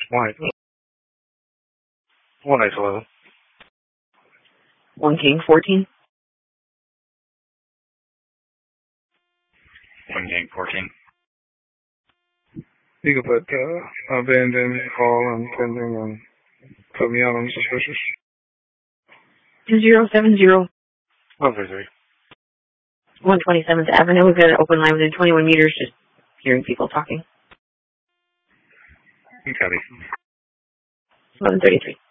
White. White, hello. 1 King 14. 1 King 14. You can put abandoned, call, and pending, and put me out on suspicious. 2070. 133. 127th Avenue. We've got an open line within 21 meters, just hearing people talking. Copy. 1133.